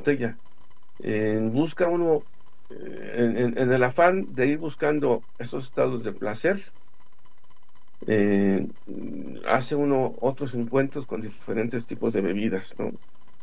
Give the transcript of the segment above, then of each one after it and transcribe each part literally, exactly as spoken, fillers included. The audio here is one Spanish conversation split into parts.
botella. Eh, busca uno, eh, en, en, en el afán de ir buscando esos estados de placer, eh, hace uno otros encuentros con diferentes tipos de bebidas, ¿no?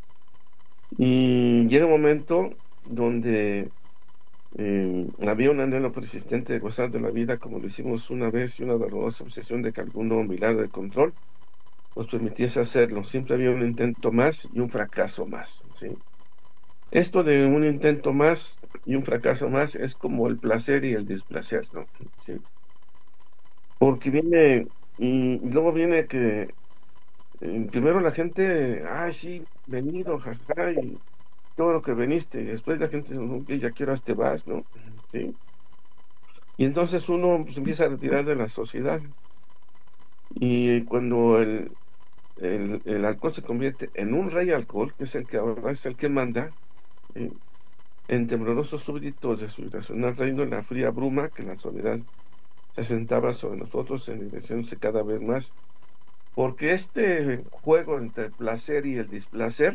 Y llega un momento donde eh, había un anhelo persistente de gozar de la vida como lo hicimos una vez y una dolorosa obsesión de que alguno milagro de control nos permitiese hacerlo. Siempre había un intento más y un fracaso más, ¿sí? Esto de un intento más y un fracaso más es como el placer y el displacer, ¿no? ¿Sí? Porque viene, y, y luego viene que eh, primero la gente, ay, sí, venido, jaja, y todo lo que veniste, y después la gente, no, que ya quiero te vas, ¿no? Sí. Y entonces uno pues, empieza a retirar de la sociedad. Y cuando el, el, el alcohol se convierte en un rey alcohol, que es el que ahora es el que manda, ¿sí? En temblorosos súbditos de su irracional reino, la fría bruma que la soledad se sentaba sobre nosotros, enriqueciéndose cada vez más, porque este juego entre el placer y el displacer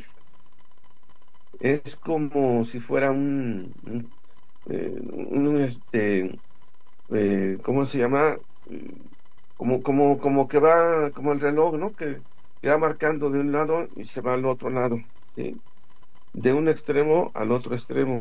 es como si fuera un, un, eh, un, este, eh, ¿cómo se llama? Eh, Como, como, como que va, como el reloj, ¿no? Que, que va marcando de un lado y se va al otro lado, ¿sí? De un extremo al otro extremo.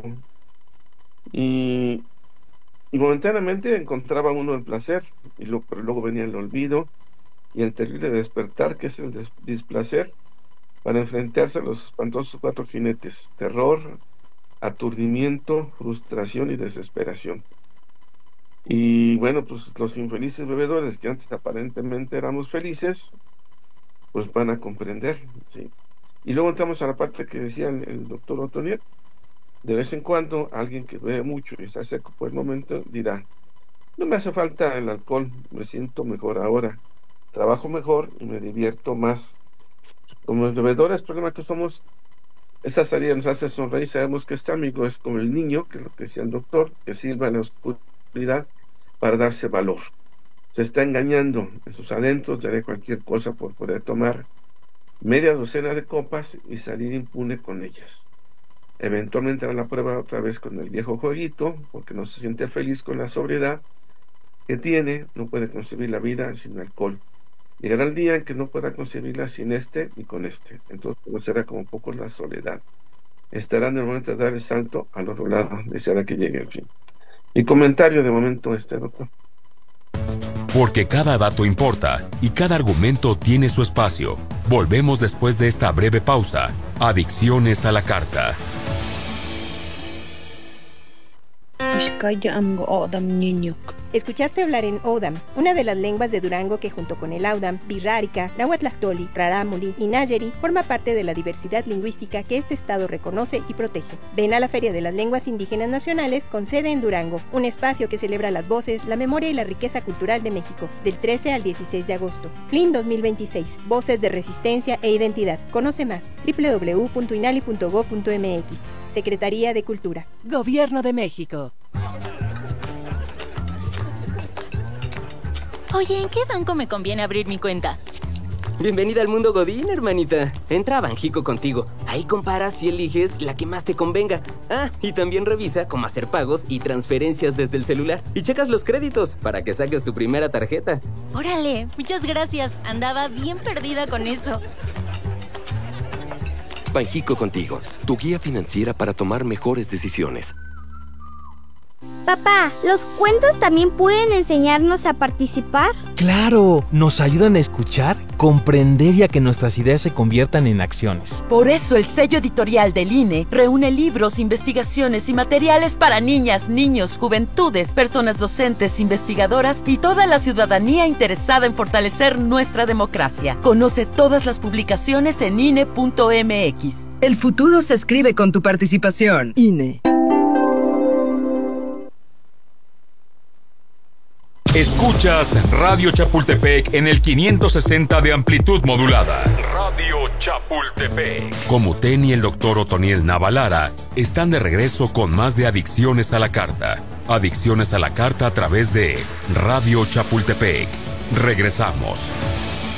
Y, y momentáneamente encontraba uno el placer, y lo, pero luego venía el olvido y el terrible despertar, que es el des- displacer, para enfrentarse a los espantosos cuatro jinetes: terror, aturdimiento, frustración y desesperación. Y bueno, pues los infelices bebedores que antes aparentemente éramos felices, pues van a comprender, ¿sí? Y luego entramos a la parte que decía el, el doctor Otoniel. De vez en cuando, alguien que bebe mucho y está seco por el momento dirá, no me hace falta el alcohol, me siento mejor ahora, trabajo mejor y me divierto más. Como bebedores, el problema que somos, esa salida nos hace sonreír, sabemos que este amigo es como el niño, que es lo que decía el doctor, que sirva en la oscuridad para darse valor. Se está engañando en sus adentros, daré cualquier cosa por poder tomar media docena de copas y salir impune con ellas. Eventualmente hará la prueba otra vez con el viejo jueguito, porque no se siente feliz con la sobriedad que tiene, no puede concebir la vida sin alcohol. Llegará el día en que no pueda concebirla sin este ni con este. Entonces conocerá como poco la soledad. Estará en el momento de dar el salto al otro lado, deseará que llegue el fin. Mi comentario de momento este, doctor. Porque cada dato importa y cada argumento tiene su espacio. Volvemos después de esta breve pausa. Adicciones a la carta. Escuchaste hablar en O'odham, una de las lenguas de Durango que junto con el Audam, Birrárica, Nahuatlactoli, Rarámuri y Nayeri forma parte de la diversidad lingüística que este estado reconoce y protege. Ven a la Feria de las Lenguas Indígenas Nacionales con sede en Durango, un espacio que celebra las voces, la memoria y la riqueza cultural de México, del trece al dieciséis de agosto. F L I N dos mil veintiséis, Voces de Resistencia e Identidad. Conoce más, doble u doble u doble u punto inali punto gob punto m x. Secretaría de Cultura. Gobierno de México. Oye, ¿en qué banco me conviene abrir mi cuenta? Bienvenida al mundo Godín, hermanita. Entra a Banjico contigo. Ahí comparas y eliges la que más te convenga. Ah, y también revisa cómo hacer pagos y transferencias desde el celular. Y checas los créditos para que saques tu primera tarjeta. Órale, muchas gracias. Andaba bien perdida con eso. Banjico contigo, tu guía financiera para tomar mejores decisiones. Papá, ¿los cuentos también pueden enseñarnos a participar? ¡Claro! Nos ayudan a escuchar, comprender y a que nuestras ideas se conviertan en acciones. Por eso el sello editorial del I N E reúne libros, investigaciones y materiales para niñas, niños, juventudes, personas docentes, investigadoras y toda la ciudadanía interesada en fortalecer nuestra democracia. Conoce todas las publicaciones en I N E punto m x. El futuro se escribe con tu participación. I N E. Escuchas Radio Chapultepec en el quinientos sesenta de amplitud modulada. Radio Chapultepec. Comuten y el doctor Otoniel Navalara están de regreso con más de Adicciones a la Carta. Adicciones a la Carta a través de Radio Chapultepec. Regresamos.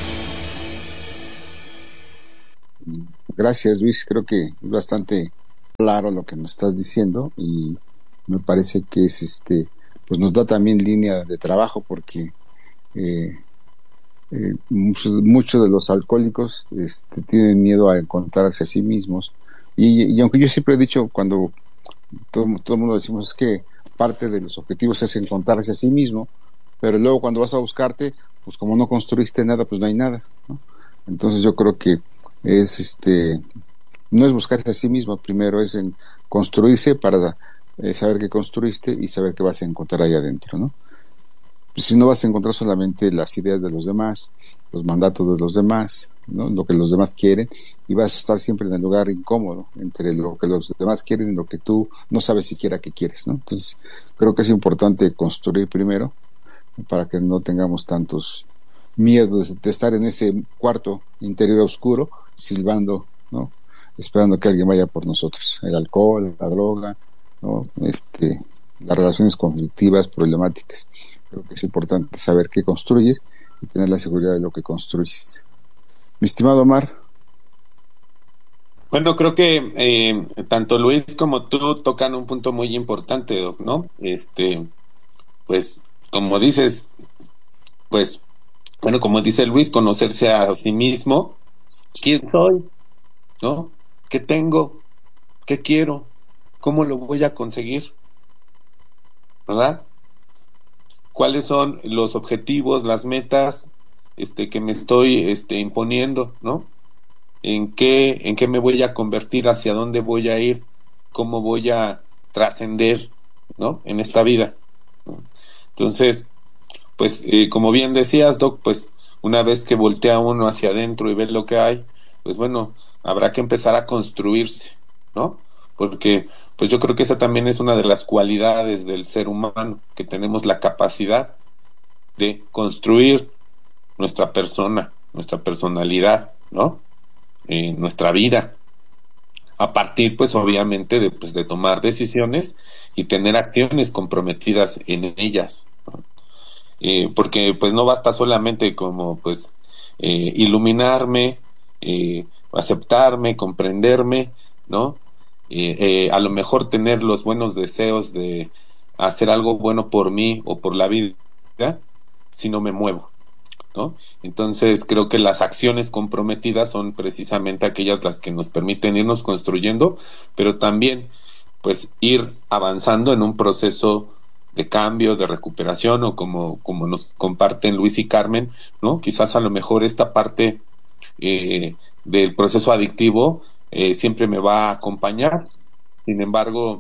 Gracias, Luis. Creo que es bastante claro lo que nos estás diciendo y me parece que es este, pues nos da también línea de trabajo porque eh, eh, muchos, muchos de los alcohólicos este, tienen miedo a encontrarse a sí mismos y, y aunque yo siempre he dicho cuando todo, todo el mundo decimos es que parte de los objetivos es encontrarse a sí mismo, pero luego cuando vas a buscarte, pues como no construiste nada, pues no hay nada, ¿no? Entonces yo creo que es este, no es buscarse a sí mismo, primero es en construirse para eh, saber qué construiste y saber qué vas a encontrar ahí adentro, ¿no? Pues si no vas a encontrar solamente las ideas de los demás, los mandatos de los demás, ¿no? Lo que los demás quieren, y vas a estar siempre en el lugar incómodo entre lo que los demás quieren y lo que tú no sabes siquiera que quieres, ¿no? Entonces creo que es importante construir primero para que no tengamos tantos miedos de estar en ese cuarto interior oscuro silbando, ¿no? Esperando que alguien vaya por nosotros. El alcohol, la droga, ¿no? Este, las relaciones conflictivas, problemáticas. Creo que es importante saber qué construyes y tener la seguridad de lo que construyes. Mi estimado Omar. Bueno, creo que eh, tanto Luis como tú tocan un punto muy importante, Doc, ¿no? Este, pues, como dices, pues, bueno, como dice Luis, conocerse a sí mismo. ¿Quién soy? ¿No? ¿Qué tengo? ¿Qué quiero? ¿Cómo lo voy a conseguir? ¿Verdad? ¿Cuáles son los objetivos, las metas este, que me estoy este, imponiendo, ¿no? ¿En qué, en qué me voy a convertir? ¿Hacia dónde voy a ir? ¿Cómo voy a trascender, ¿no? En esta vida, ¿no? Entonces, pues, eh, como bien decías, Doc, pues, una vez que voltea uno hacia adentro y ve lo que hay, pues bueno, habrá que empezar a construirse, ¿no? Porque pues yo creo que esa también es una de las cualidades del ser humano, que tenemos la capacidad de construir nuestra persona, nuestra personalidad, ¿no? Eh, nuestra vida, a partir pues obviamente de, pues, de tomar decisiones y tener acciones comprometidas en ellas, ¿no? Eh, porque pues no basta solamente como pues eh, iluminarme, eh, aceptarme, comprenderme, ¿no? Eh, eh, a lo mejor tener los buenos deseos de hacer algo bueno por mí o por la vida, si no me muevo, ¿no? Entonces creo que las acciones comprometidas son precisamente aquellas las que nos permiten irnos construyendo, pero también pues ir avanzando en un proceso de cambio, de recuperación, o como, como nos comparten Luis y Carmen, ¿no? Quizás a lo mejor esta parte eh, del proceso adictivo Eh, siempre me va a acompañar. Sin embargo,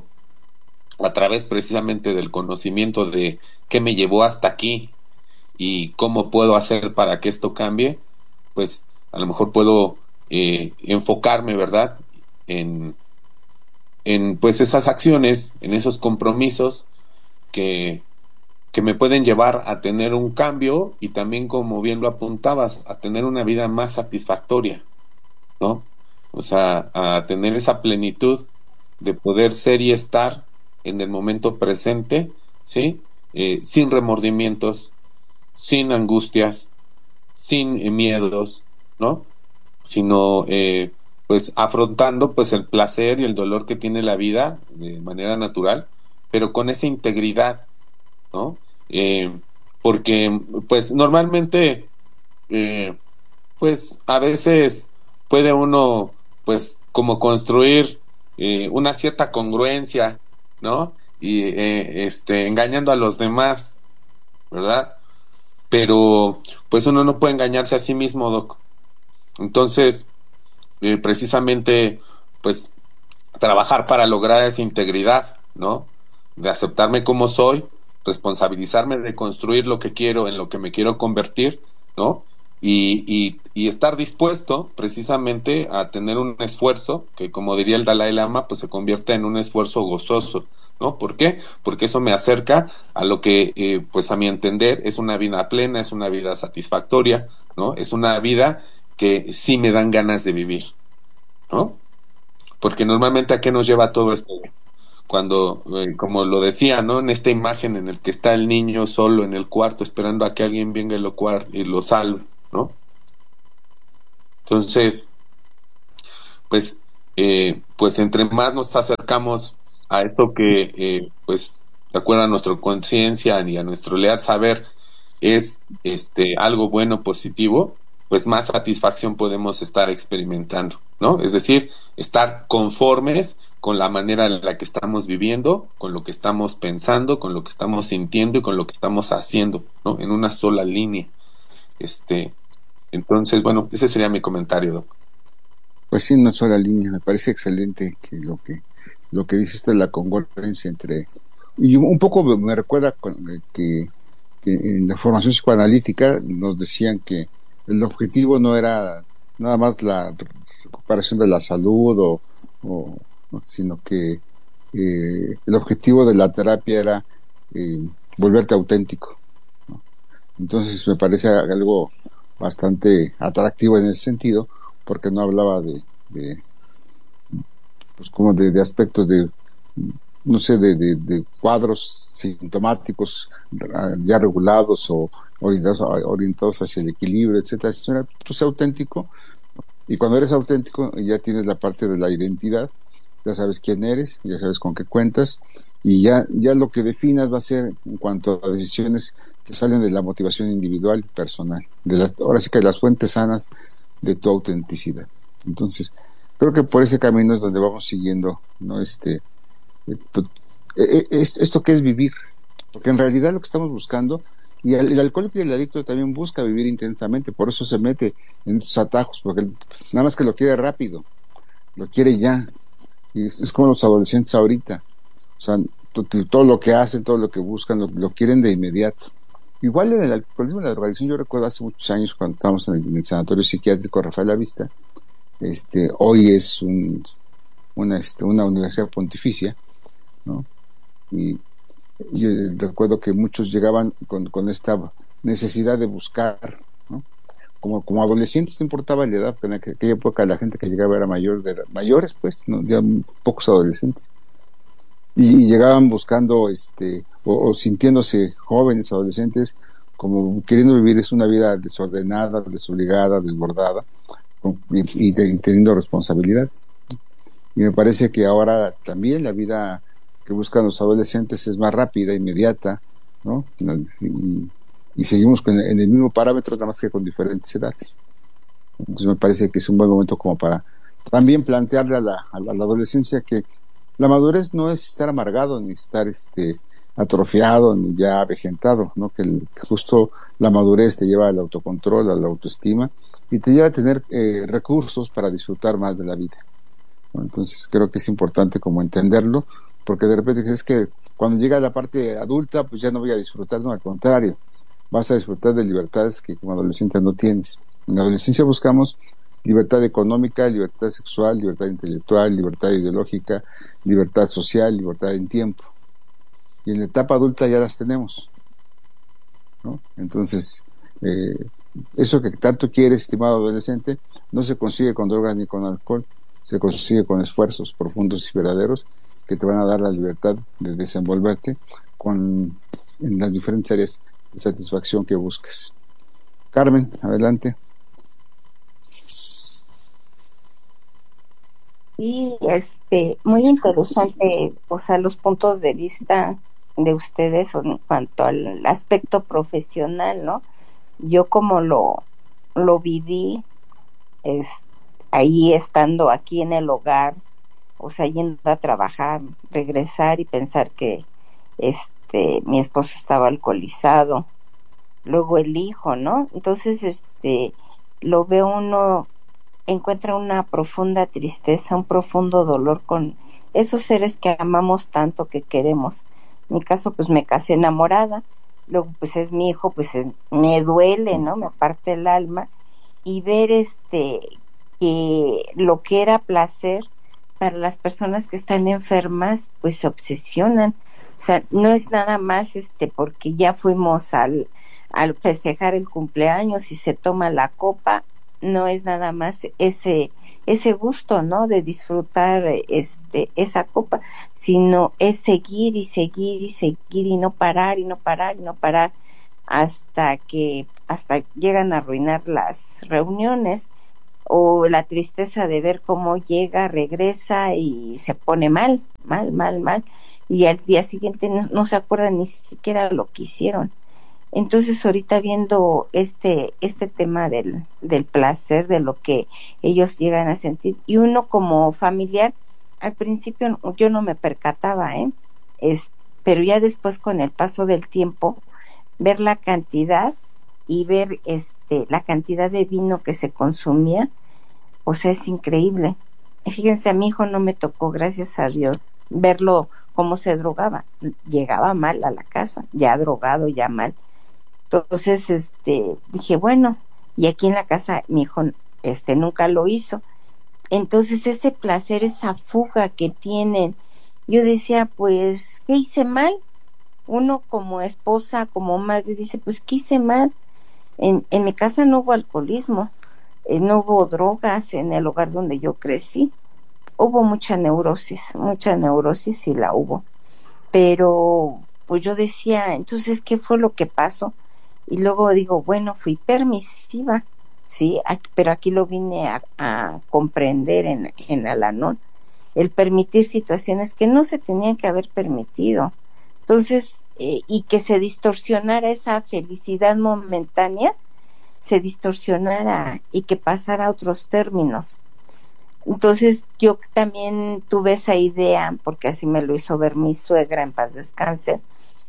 a través precisamente del conocimiento de qué me llevó hasta aquí y cómo puedo hacer para que esto cambie, pues a lo mejor puedo eh, enfocarme, ¿verdad? En, en pues esas acciones, en esos compromisos que, que me pueden llevar a tener un cambio y también, como bien lo apuntabas, a tener una vida más satisfactoria, ¿no? O sea, a tener esa plenitud de poder ser y estar en el momento presente, ¿sí? Eh, sin remordimientos, sin angustias, sin eh, miedos, ¿no? Sino, eh, pues, afrontando, pues, el placer y el dolor que tiene la vida de manera natural, pero con esa integridad, ¿no? Eh, porque, pues, normalmente, eh, pues, a veces puede uno pues como construir eh, una cierta congruencia, ¿no? Y eh, este engañando a los demás, ¿verdad? Pero pues uno no puede engañarse a sí mismo, Doc. Entonces, eh, precisamente, pues trabajar para lograr esa integridad, ¿no? De aceptarme como soy, responsabilizarme de construir lo que quiero, en lo que me quiero convertir, ¿no? Y, y, y estar dispuesto precisamente a tener un esfuerzo que, como diría el Dalai Lama, pues se convierte en un esfuerzo gozoso, ¿no? ¿Por qué? Porque eso me acerca a lo que, eh, pues a mi entender, es una vida plena, es una vida satisfactoria, ¿no? Es una vida que sí me dan ganas de vivir, ¿no? Porque normalmente ¿a qué nos lleva todo esto? Cuando, eh, como lo decía, ¿no? En esta imagen en el que está el niño solo en el cuarto esperando a que alguien venga y lo, cuar- y lo salve, ¿no? Entonces, pues eh, pues entre más nos acercamos a esto que, eh, pues, de acuerdo a nuestra conciencia y a nuestro leal saber, es este algo bueno, positivo, pues más satisfacción podemos estar experimentando, ¿no? Es decir, estar conformes con la manera en la que estamos viviendo, con lo que estamos pensando, con lo que estamos sintiendo y con lo que estamos haciendo, ¿no? En una sola línea. Este, entonces, bueno, ese sería mi comentario, Doc. Pues sí, en una sola línea, me parece excelente que lo que lo que dices de la congruencia entre, y un poco me recuerda que, que en la formación psicoanalítica nos decían que el objetivo no era nada más la recuperación de la salud o, o sino que eh, el objetivo de la terapia era eh, volverte auténtico, ¿no? Entonces me parece algo bastante atractivo en ese sentido, porque no hablaba de, de pues como de, de aspectos de, no sé, de, de, de cuadros sintomáticos ya regulados o orientados, orientados hacia el equilibrio, etcétera. Tú sé auténtico, y cuando eres auténtico ya tienes la parte de la identidad, ya sabes quién eres, ya sabes con qué cuentas, y ya, ya lo que definas va a ser en cuanto a decisiones que salen de la motivación individual y personal, de la, ahora sí que de las fuentes sanas de tu autenticidad. Entonces, creo que por ese camino es donde vamos siguiendo, ¿no? Este, eh, esto que es vivir, porque en realidad lo que estamos buscando, y el, el alcohólico y el adicto también busca vivir intensamente, por eso se mete en estos atajos, porque nada más que lo quiere rápido, lo quiere ya, y es, es como los adolescentes ahorita, o sea, todo lo que hacen, todo lo que buscan, lo, lo quieren de inmediato. Igual en el alcoholismo y la drogadicción, yo recuerdo hace muchos años cuando estábamos en el, en el sanatorio psiquiátrico Rafael Lavista, este, hoy es un, una, este, una universidad pontificia, ¿no? Y yo recuerdo que muchos llegaban con, con esta necesidad de buscar, ¿no? Como, como adolescentes, no importaba la edad, porque en aquella época la gente que llegaba era mayor, de, mayores, pues, ¿no? Ya pocos adolescentes. Y, y llegaban buscando, este, o, o sintiéndose jóvenes, adolescentes, como queriendo vivir es una vida desordenada, desobligada, desbordada, y, y, de, y teniendo responsabilidades. Y me parece que ahora también la vida que buscan los adolescentes es más rápida, inmediata, ¿no? Y, y seguimos con, en el mismo parámetro, nada más que con diferentes edades. Entonces me parece que es un buen momento como para también plantearle a la, a la, a la adolescencia que la madurez no es estar amargado, ni estar este atrofiado, ni ya avejentado, ¿no? Que, el, que justo la madurez te lleva al autocontrol, a la autoestima, y te lleva a tener eh, recursos para disfrutar más de la vida, ¿no? Entonces creo que es importante como entenderlo, porque de repente es que cuando llega la parte adulta, pues ya no voy a disfrutar, no, al contrario, vas a disfrutar de libertades que como adolescente no tienes. En la adolescencia buscamos libertad económica, libertad sexual, libertad intelectual, libertad ideológica, libertad social, libertad en tiempo. Y en la etapa adulta ya las tenemos, ¿no? Entonces, eh, eso que tanto quieres, estimado adolescente, no se consigue con drogas ni con alcohol, se consigue con esfuerzos profundos y verdaderos que te van a dar la libertad de desenvolverte con en las diferentes áreas de satisfacción que busques. Carmen, adelante. Y este, muy interesante, o sea, los puntos de vista de ustedes en cuanto al aspecto profesional, ¿no? Yo como lo, lo viví, es, ahí estando aquí en el hogar, o sea, yendo a trabajar, regresar y pensar que este, mi esposo estaba alcoholizado, luego el hijo, ¿no? Entonces, este, lo veo uno, encuentra una profunda tristeza, un profundo dolor con esos seres que amamos tanto, que queremos. En mi caso, pues me casé enamorada, luego pues es mi hijo, pues es, me duele, ¿no? Me parte el alma, y ver este que lo que era placer para las personas que están enfermas, pues se obsesionan. O sea, no es nada más este porque ya fuimos al, al festejar el cumpleaños y se toma la copa, no es nada más ese ese gusto, ¿no? De disfrutar este esa copa, sino es seguir y seguir y seguir y no parar y no parar y no parar hasta que hasta llegan a arruinar las reuniones o la tristeza de ver cómo llega, regresa y se pone mal, mal, mal, mal, y al día siguiente no, no se acuerdan ni siquiera lo que hicieron. Entonces ahorita viendo este este tema del, del placer, de lo que ellos llegan a sentir, y uno como familiar, al principio yo no me percataba, ¿eh? Es, pero ya después con el paso del tiempo, ver la cantidad y ver este la cantidad de vino que se consumía, o sea, es increíble. Fíjense, a mi hijo no me tocó, gracias a Dios, verlo cómo se drogaba. Llegaba mal a la casa, ya drogado, ya mal. Entonces, este, dije, bueno, y aquí en la casa mi hijo este nunca lo hizo. Entonces, ese placer, esa fuga que tienen, yo decía, pues, ¿qué hice mal? Uno como esposa, como madre, dice, pues, ¿qué hice mal? En, en mi casa no hubo alcoholismo, eh, no hubo drogas en el hogar donde yo crecí. Hubo mucha neurosis, mucha neurosis sí la hubo. Pero, pues yo decía, entonces, ¿qué fue lo que pasó? Y luego digo, bueno, fui permisiva, sí, aquí, pero aquí lo vine a, a comprender en, en Al-Anon, el permitir situaciones que no se tenían que haber permitido. Entonces, eh, y que se distorsionara esa felicidad momentánea, se distorsionara y que pasara a otros términos. Entonces, yo también tuve esa idea, porque así me lo hizo ver mi suegra, en paz descanse,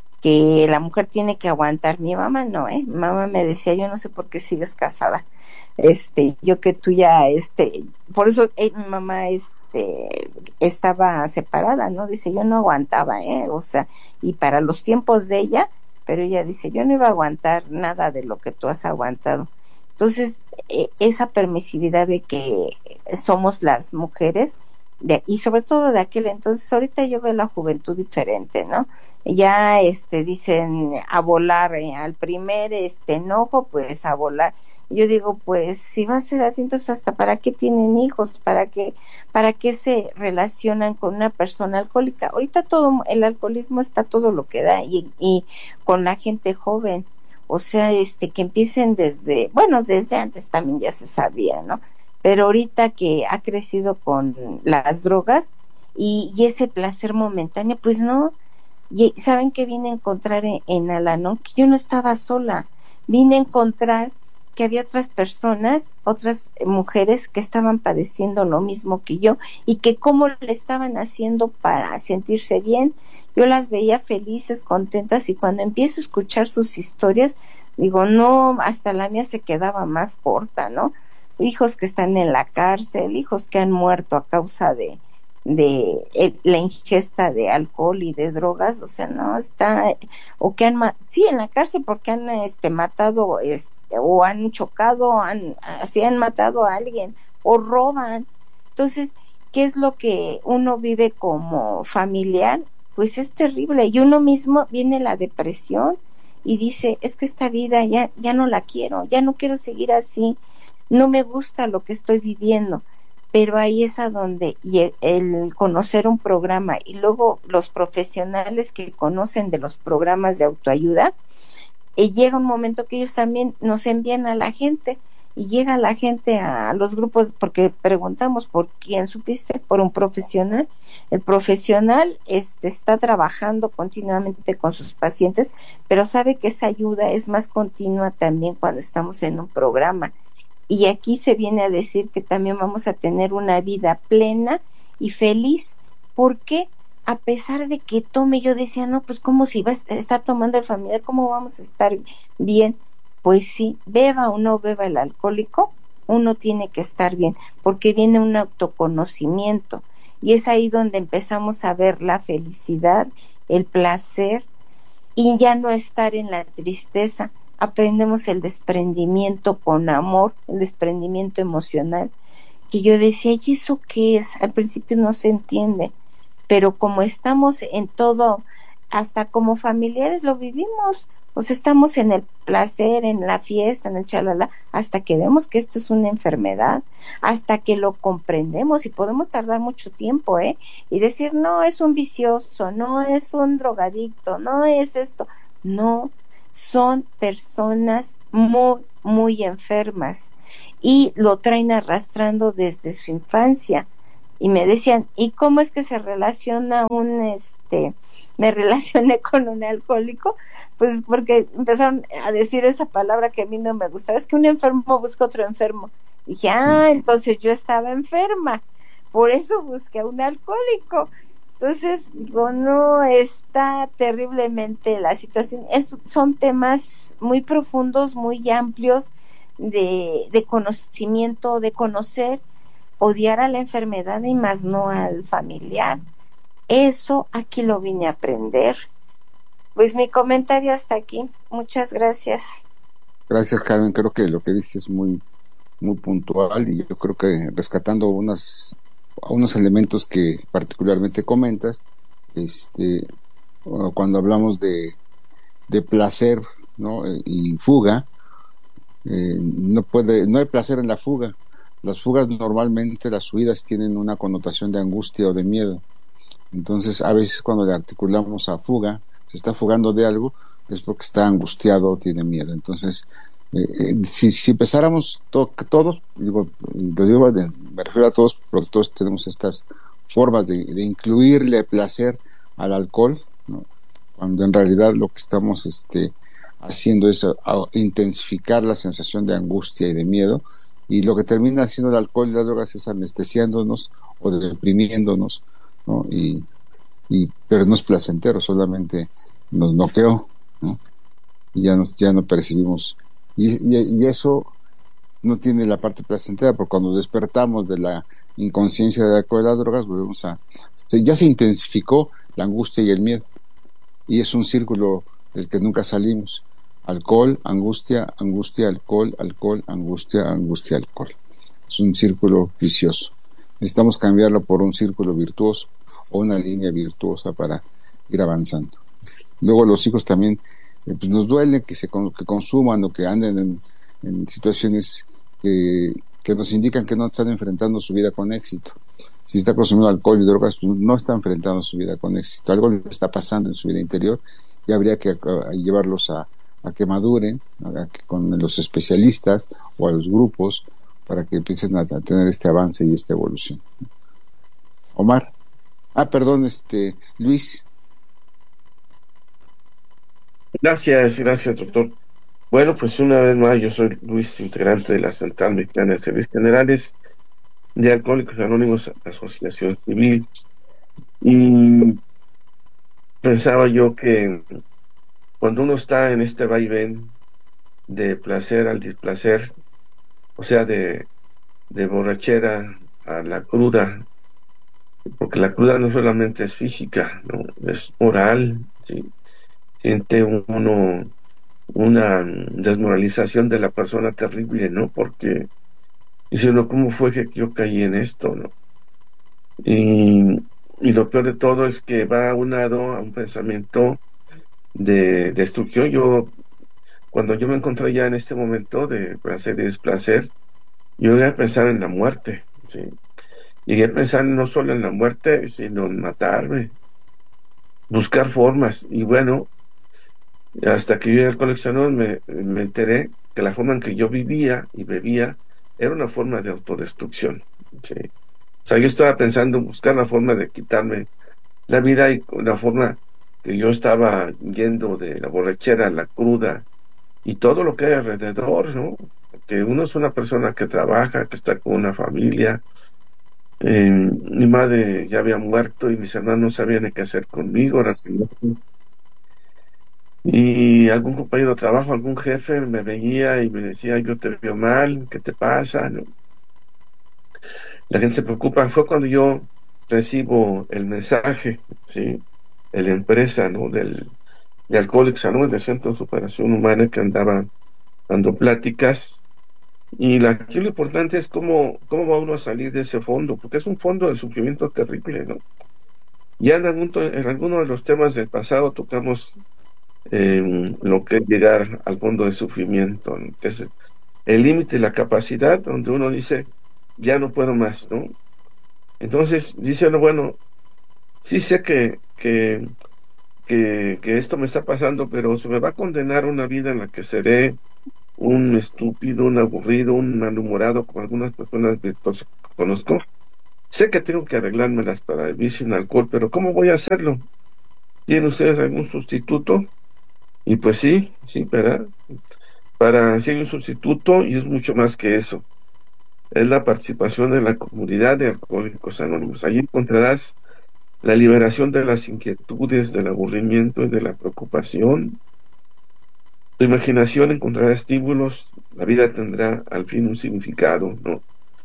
que la mujer tiene que aguantar. Mi mamá no, ¿eh? Mi mamá me decía, yo no sé por qué sigues casada. Este, yo que tú ya, este, por eso eh, mi mamá, este, estaba separada, ¿no? Dice, yo no aguantaba, ¿eh? O sea, y para los tiempos de ella, pero ella dice, yo no iba a aguantar nada de lo que tú has aguantado. Entonces, eh, esa permisividad de que somos las mujeres, de, y sobre todo de aquel entonces, ahorita yo veo la juventud diferente, ¿no? Ya este dicen a volar, eh, al primer este enojo, pues a volar. Yo digo, pues si va a ser así, entonces hasta para qué tienen hijos, para qué, para qué se relacionan con una persona alcohólica. Ahorita todo el alcoholismo está todo lo que da, y, y con la gente joven, o sea, este que empiecen desde, bueno, desde antes también ya se sabía, ¿no? Pero ahorita que ha crecido con las drogas y, y ese placer momentáneo, pues no. Y ¿saben qué vine a encontrar en, en Al-Anon? Que yo no estaba sola. Vine a encontrar que había otras personas, otras mujeres que estaban padeciendo lo mismo que yo, y que cómo le estaban haciendo para sentirse bien. Yo las veía felices, contentas, y cuando empiezo a escuchar sus historias, digo, no, hasta la mía se quedaba más corta, ¿no? Hijos que están en la cárcel, hijos que han muerto a causa de de el, la ingesta de alcohol y de drogas, o sea, no está, o que han, sí, en la cárcel porque han este matado, este, o han chocado, han, así han matado a alguien, o roban. Entonces, ¿qué es lo que uno vive como familiar? Pues es terrible, y uno mismo viene la depresión y dice, es que esta vida ya, ya no la quiero, ya no quiero seguir así, no me gusta lo que estoy viviendo. Pero ahí es a donde, y el, el conocer un programa, y luego los profesionales que conocen de los programas de autoayuda, y llega un momento que ellos también nos envían a la gente, y llega la gente a, a los grupos, porque preguntamos por quién supiste, por un profesional. El profesional este, está trabajando continuamente con sus pacientes, pero sabe que esa ayuda es más continua también cuando estamos en un programa. Y aquí se viene a decir que también vamos a tener una vida plena y feliz. ¿Por qué? A pesar de que tome, yo decía, no, pues como si va a estar tomando el familiar, ¿cómo vamos a estar bien? Pues sí, beba o no beba el alcohólico, uno tiene que estar bien, porque viene un autoconocimiento. Y es ahí donde empezamos a ver la felicidad, el placer, y ya no estar en la tristeza. Aprendemos el desprendimiento con amor, el desprendimiento emocional, que yo decía, ¿y eso qué es? Al principio no se entiende, pero como estamos en todo, hasta como familiares lo vivimos, o sea, estamos en el placer, en la fiesta, en el chalala, hasta que vemos que esto es una enfermedad, hasta que lo comprendemos, y podemos tardar mucho tiempo, ¿eh? Y decir, no, es un vicioso, no es un drogadicto, no es esto, no. son personas muy, muy enfermas y lo traen arrastrando desde su infancia. Y me decían, ¿y cómo es que se relaciona un, este, me relacioné con un alcohólico? Pues porque empezaron a decir esa palabra que a mí no me gustaba, es que un enfermo busca otro enfermo. Y dije, ah, entonces yo estaba enferma, por eso busqué a un alcohólico. Entonces, digo, no, está terriblemente la situación. Es, son temas muy profundos, muy amplios de, de conocimiento, de conocer, odiar a la enfermedad y más no al familiar. Eso aquí lo vine a aprender. Pues mi comentario hasta aquí. Muchas gracias. Gracias, Carmen. Creo que lo que dices es muy, muy puntual y yo creo que rescatando unas, unos elementos que particularmente comentas, este, cuando hablamos de, de placer, ¿no? y fuga, eh, no puede, no hay placer en la fuga. Las fugas normalmente, las huidas tienen una connotación de angustia o de miedo. Entonces, a veces cuando le articulamos a fuga, se está fugando de algo, es porque está angustiado o tiene miedo. Entonces, eh, eh, si, si empezáramos to todos, digo, lo digo, me refiero a todos, porque todos tenemos estas formas de, de incluirle placer al alcohol, ¿no? Cuando en realidad lo que estamos este, haciendo es a, a intensificar la sensación de angustia y de miedo, y lo que termina haciendo el alcohol y las drogas es anestesiándonos o deprimiéndonos, ¿no? Y, y pero no es placentero, solamente nos noqueó, ¿no? Y ya nos, ya no percibimos, y, y, y eso no tiene la parte placentera, porque cuando despertamos de la inconsciencia del alcohol y las drogas, volvemos a, ya se intensificó la angustia y el miedo, y es un círculo del que nunca salimos. Alcohol, angustia, angustia, alcohol, alcohol, angustia, angustia, alcohol. Es un círculo vicioso. Necesitamos cambiarlo por un círculo virtuoso o una línea virtuosa para ir avanzando. Luego los hijos también, eh, pues nos duele que se que consuman o que anden en, en situaciones que, que nos indican que no están enfrentando su vida con éxito. Si está consumiendo alcohol y drogas, pues no está enfrentando su vida con éxito. Algo le está pasando en su vida interior y habría que a, a llevarlos a a que maduren, a que con los especialistas o a los grupos para que empiecen a, a tener este avance y esta evolución. Omar. Ah, perdón, este, Luis. Gracias, gracias, doctor. Bueno, pues una vez más, yo soy Luis, integrante de la Central Mexicana de Servicios Generales de Alcohólicos Anónimos, Asociación Civil, y pensaba yo que cuando uno está en este vaivén de placer al displacer, o sea, de, de borrachera a la cruda, porque la cruda no solamente es física, ¿no? Es moral, ¿sí? Siente uno una desmoralización de la persona terrible, ¿no? Porque dice uno, ¿cómo fue que yo caí en esto, no? Y, y lo peor de todo es que va unado a un pensamiento de destrucción. Yo, cuando yo me encontré ya en este momento de placer y desplacer, yo llegué a pensar en la muerte, ¿sí? Llegué a pensar no solo en la muerte, sino en matarme, buscar formas, y bueno, hasta que yo llegué al coleccionador me, me enteré que la forma en que yo vivía y bebía era una forma de autodestrucción, ¿sí? O sea, yo estaba pensando en buscar la forma de quitarme la vida, y la forma que yo estaba yendo de la borrachera a la cruda y todo lo que hay alrededor, ¿no? Que uno es una persona que trabaja, que está con una familia. Eh, mi madre ya había muerto y mis hermanos no sabían ni qué hacer conmigo. Y algún compañero de trabajo, algún jefe me veía y me decía, yo te veo mal, ¿qué te pasa? ¿No? La gente se preocupa. Fue cuando yo recibo el mensaje, ¿sí?, de la empresa, ¿no?, del de Alcohólicos Anónimos, del Centro de Superación Humana, que andaba dando pláticas. Y la, aquí lo importante es cómo, cómo va uno a salir de ese fondo, porque es un fondo de sufrimiento terrible, ¿no? Ya en, algún, en alguno de los temas del pasado tocamos eh, lo que es llegar al fondo de sufrimiento, ¿no?, que es el límite, la capacidad, donde uno dice, ya no puedo más, ¿no? Entonces dice uno, bueno, sí sé que, que, que, que esto me está pasando, pero se me va a condenar una vida en la que seré un estúpido, un aburrido, un malhumorado, como algunas personas que conozco. Sé que tengo que arreglármelas para vivir sin alcohol, pero ¿cómo voy a hacerlo? ¿Tienen ustedes algún sustituto? Y pues sí, sí, ¿verdad? Para sí hay un sustituto y es mucho más que eso. Es la participación en la comunidad de Alcohólicos Anónimos. Allí encontrarás la liberación de las inquietudes, del aburrimiento y de la preocupación. Tu imaginación encontrará estímulos, la vida tendrá al fin un significado, ¿no?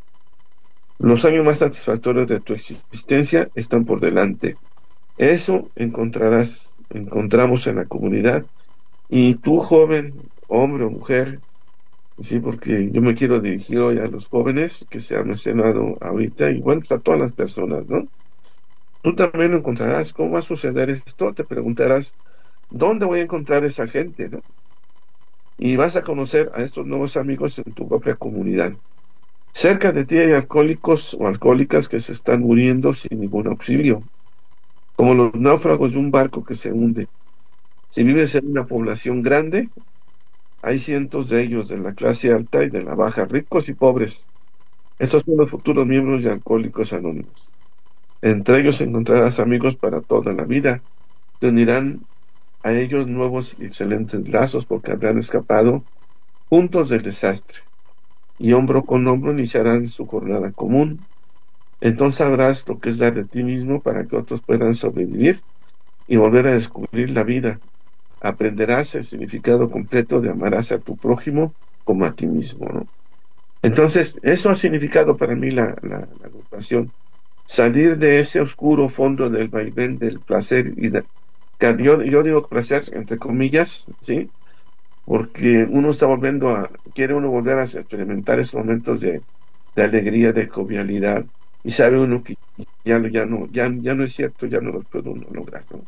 Los años más satisfactorios de tu existencia están por delante. Eso encontrarás, encontramos en la comunidad. Y tú, joven, hombre o mujer, sí, porque yo me quiero dirigir hoy a los jóvenes que se han mencionado ahorita, y bueno, pues a todas las personas, ¿no? Tú también lo encontrarás. ¿Cómo va a suceder esto? Te preguntarás, ¿dónde voy a encontrar esa gente, no? Y vas a conocer a estos nuevos amigos en tu propia comunidad. Cerca de ti hay alcohólicos o alcohólicas que se están muriendo sin ningún auxilio, como los náufragos de un barco que se hunde. Si vives en una población grande, hay cientos de ellos, de la clase alta y de la baja, ricos y pobres. Esos son los futuros miembros de Alcohólicos Anónimos. Entre ellos encontrarás amigos para toda la vida. Te unirán a ellos nuevos y excelentes lazos porque habrán escapado juntos del desastre. Y hombro con hombro iniciarán su jornada común. Entonces sabrás lo que es dar de ti mismo para que otros puedan sobrevivir y volver a descubrir la vida. Aprenderás el significado completo de amarás a tu prójimo como a ti mismo, ¿no? Entonces, eso ha significado para mí la, la, la agrupación. Salir de ese oscuro fondo del vaivén del placer y de, yo, yo digo placer entre comillas, ¿sí? Porque uno está volviendo a, quiere uno volver a experimentar esos momentos de, de alegría, de jovialidad, y sabe uno que ya, ya, no, ya, ya no es cierto, ya no lo puede uno lograr, ¿no?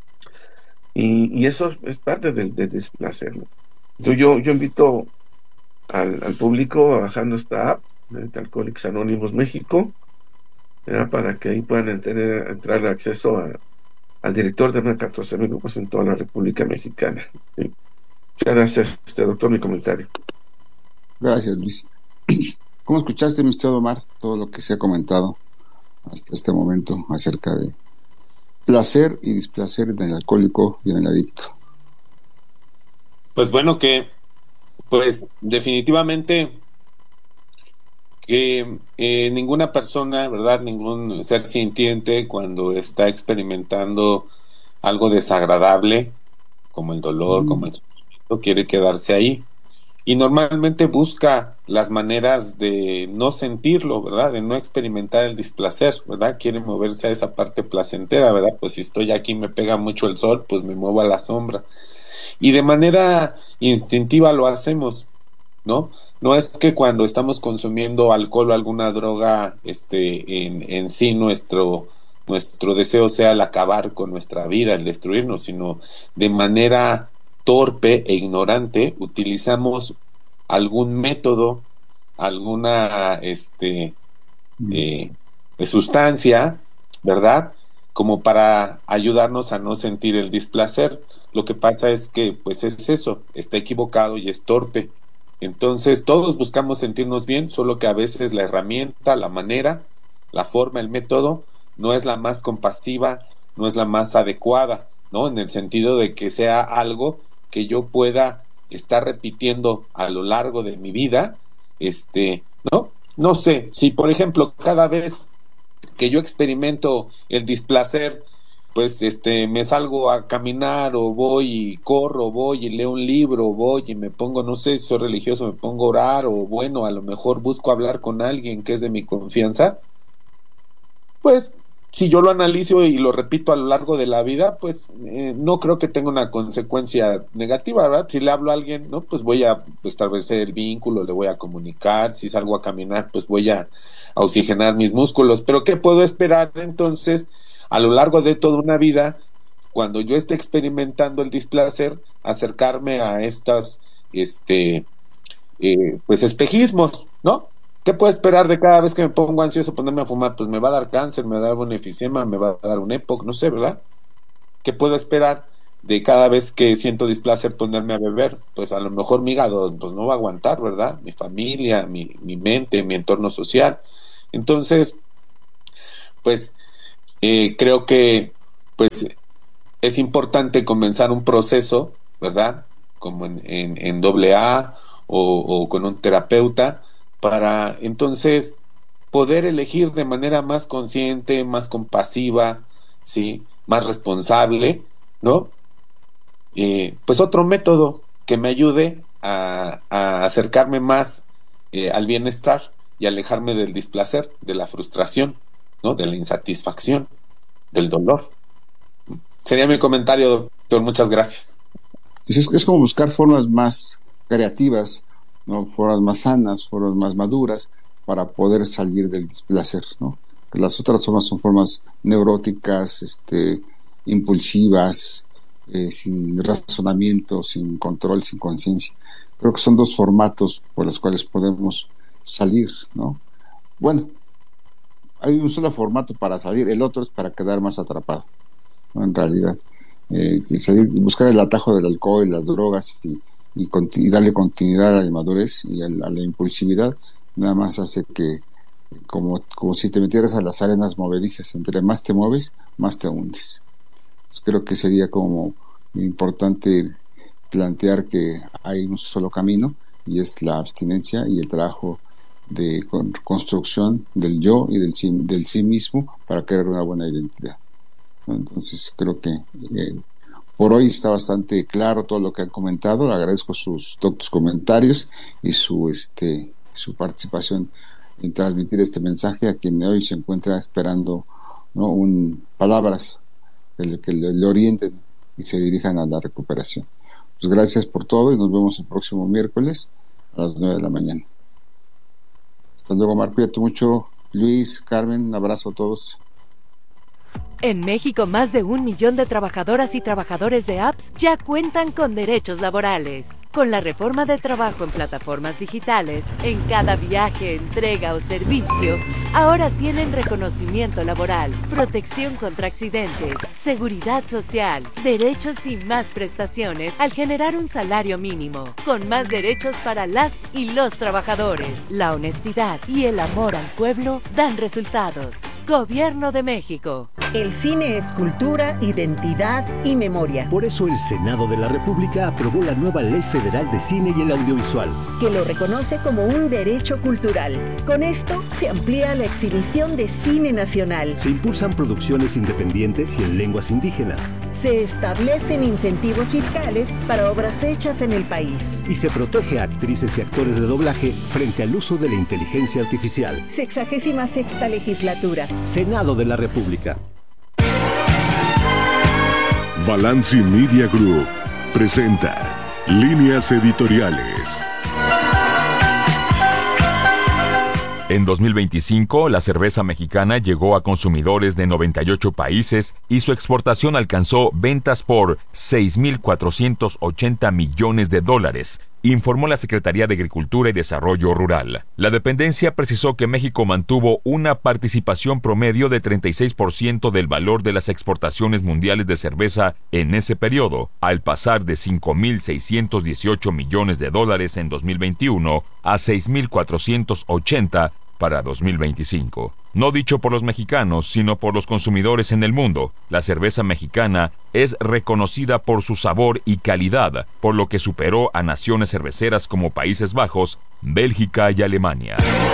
Y, y eso es parte del, del desplacer, ¿no? Entonces yo, yo invito al, al público a bajar nuestra app de Alcohólicos Anónimos México, ¿verdad? Para que ahí puedan tener, entrar acceso a, al director de más de catorce mil grupos en toda la República Mexicana, ¿sí? Muchas gracias, este doctor, mi comentario. Gracias, Luis. ¿Cómo escuchaste, mi estimado Omar, todo lo que se ha comentado hasta este momento acerca de placer y displacer en el alcohólico y en el adicto? Pues bueno, que pues definitivamente que eh, ninguna persona, ¿verdad? Ningún ser sintiente cuando está experimentando algo desagradable, como el dolor, mm. como el sufrimiento, quiere quedarse ahí. Y normalmente busca las maneras de no sentirlo, ¿verdad? De no experimentar el displacer, ¿verdad? Quiere moverse a esa parte placentera, ¿verdad? Pues si estoy aquí y me pega mucho el sol, pues me muevo a la sombra. Y de manera instintiva lo hacemos, ¿no? No es que cuando estamos consumiendo alcohol o alguna droga, este, en, en sí nuestro, nuestro deseo sea el acabar con nuestra vida, el destruirnos, sino de manera torpe e ignorante utilizamos algún método, alguna este eh, sustancia, ¿verdad? Como para ayudarnos a no sentir el displacer. Lo que pasa es que pues es eso, está equivocado y es torpe. Entonces todos buscamos sentirnos bien, solo que a veces la herramienta, la manera, la forma, el método no es la más compasiva, no es la más adecuada, ¿no? En el sentido de que sea algo que yo pueda estar repitiendo a lo largo de mi vida, este, ¿no? No sé, si por ejemplo cada vez que yo experimento el displacer, pues este, me salgo a caminar o voy y corro, voy y leo un libro, voy y me pongo, no sé, si soy religioso, me pongo a orar, o bueno, a lo mejor busco hablar con alguien que es de mi confianza, pues si yo lo analizo y lo repito a lo largo de la vida, pues eh, no creo que tenga una consecuencia negativa, ¿verdad? Si le hablo a alguien, ¿no? Pues voy a establecer el vínculo, le voy a comunicar, si salgo a caminar, pues voy a, a oxigenar mis músculos, pero ¿qué puedo esperar entonces a lo largo de toda una vida, cuando yo esté experimentando el displacer, acercarme a estas, este, eh, pues espejismos, ¿no? ¿Qué puedo esperar de cada vez que me pongo ansioso ponerme a fumar? Pues me va a dar cáncer, me va a dar un efisema, me va a dar un E P O C, no sé, ¿verdad? ¿qué puedo esperar de cada vez que siento displacer ponerme a beber? Pues a lo mejor mi hígado pues no va a aguantar, ¿verdad? Mi familia, mi, mi mente, mi entorno social. Entonces, pues eh, creo que pues es importante comenzar un proceso, ¿verdad? Como en, en, en doble A o, o con un terapeuta, para entonces poder elegir de manera más consciente, más compasiva, ¿sí? Más responsable, ¿no? Eh, pues otro método que me ayude a, a acercarme más eh, al bienestar y alejarme del displacer, de la frustración, ¿no? De la insatisfacción, del dolor. Sería mi comentario, doctor. Muchas gracias. Es, es como buscar formas más creativas, ¿no? Formas más sanas, formas más maduras para poder salir del displacer, ¿no? Las otras formas son formas neuróticas, este, impulsivas, eh, sin razonamiento, sin control, sin conciencia. Creo que son dos formatos por los cuales podemos salir, ¿no? Bueno, hay un solo formato para salir, el otro es para quedar más atrapado, ¿no? En realidad, eh, salir, buscar el atajo del alcohol y las drogas y, y, y darle continuidad a la inmadurez y a la, a la impulsividad, nada más hace que como, como si te metieras a las arenas movedizas, entre más te mueves, más te hundes. Entonces, creo que sería como importante plantear que hay un solo camino y es la abstinencia y el trabajo de con, construcción del yo y del sí, del sí mismo para crear una buena identidad. Entonces creo que eh, por hoy está bastante claro todo lo que han comentado. Le agradezco sus doctos comentarios y su este su participación en transmitir este mensaje a quien hoy se encuentra esperando, ¿no? un palabras de que le, le orienten y se dirijan a la recuperación. Pues gracias por todo y nos vemos el próximo miércoles a las nueve de la mañana. Hasta luego, Marco. Cuídate mucho. Luis, Carmen, un abrazo a todos. En México, más de un millón de trabajadoras y trabajadores de apps ya cuentan con derechos laborales. Con la reforma del trabajo en plataformas digitales, en cada viaje, entrega o servicio, ahora tienen reconocimiento laboral, protección contra accidentes, seguridad social, derechos y más prestaciones al generar un salario mínimo, con más derechos para las y los trabajadores. La honestidad y el amor al pueblo dan resultados. Gobierno de México. El cine es cultura, identidad y memoria. Por eso el Senado de la República aprobó la nueva Ley Federal de Cine y el Audiovisual, que lo reconoce como un derecho cultural. Con esto se amplía la exhibición de cine nacional. Se impulsan producciones independientes y en lenguas indígenas. Se establecen incentivos fiscales para obras hechas en el país. Y se protege a actrices y actores de doblaje frente al uso de la inteligencia artificial. Sexagésima sexta legislatura. Senado de la República. Balanci Media Group presenta Líneas Editoriales. En dos mil veinticinco, la cerveza mexicana llegó a consumidores de noventa y ocho países y su exportación alcanzó ventas por seis mil cuatrocientos ochenta millones de dólares, informó la Secretaría de Agricultura y Desarrollo Rural. La dependencia precisó que México mantuvo una participación promedio de treinta y seis por ciento del valor de las exportaciones mundiales de cerveza en ese periodo, al pasar de cinco mil seiscientos dieciocho millones de dólares en dos mil veintiuno a seis mil cuatrocientos ochenta para dos mil veinticinco. No dicho por los mexicanos, sino por los consumidores en el mundo, la cerveza mexicana es reconocida por su sabor y calidad, por lo que superó a naciones cerveceras como Países Bajos, Bélgica y Alemania.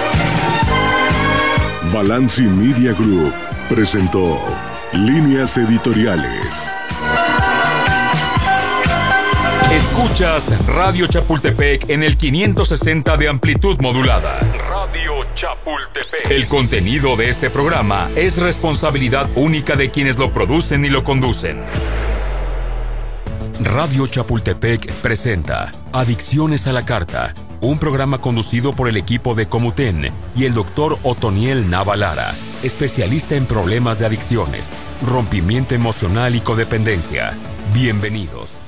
Balanci Media Group presentó Líneas Editoriales. Escuchas Radio Chapultepec en el quinientos sesenta de amplitud modulada. Radio Chapultepec. El contenido de este programa es responsabilidad única de quienes lo producen y lo conducen. Radio Chapultepec presenta Adicciones a la Carta, un programa conducido por el equipo de Comuten y el doctor Otoniel Navalara, especialista en problemas de adicciones, rompimiento emocional y codependencia. Bienvenidos.